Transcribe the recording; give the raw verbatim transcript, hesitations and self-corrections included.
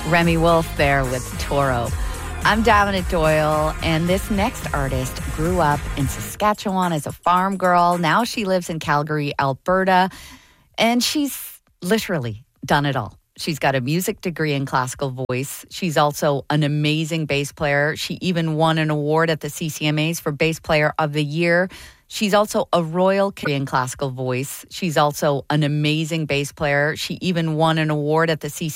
Remy Wolf there with Toro. I'm Dominic Doyle, and this next artist grew up in Saskatchewan as a farm girl. Now she lives in Calgary, Alberta, and she's literally done it all. She's got a music degree in classical voice. She's also an amazing bass player. She even won an award at the C C M As for Bass Player of the Year. She's also a Royal Canadian classical voice. She's also an amazing bass player. She even won an award at the C C